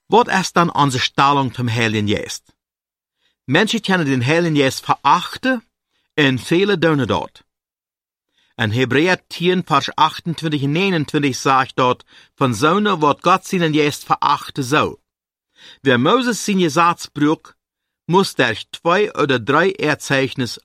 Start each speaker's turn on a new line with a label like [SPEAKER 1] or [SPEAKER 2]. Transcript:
[SPEAKER 1] Was ist dann unsere Stellung zum Heiligen Geist? Menschen können den Heiligen Geist verachten und viele tun dort. In Hebräer 10, Vers 28 und 29 sagt dort, von Sohne wird Gott seinen Geist verachten so. Wer Moses sein Gesetz brüch, muss durch 2 oder 3 Erzeichnis